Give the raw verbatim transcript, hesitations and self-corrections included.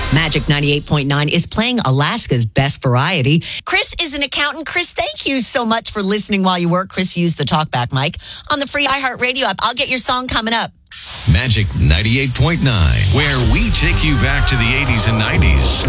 Magic ninety-eight point nine is playing Alaska's best variety. Chris is an accountant. Chris, thank you so much for listening while you work. Chris used the talkback mic on the free iHeartRadio app. I'll get your song coming up. Magic ninety-eight point nine, where we take you back to the eighties and nineties.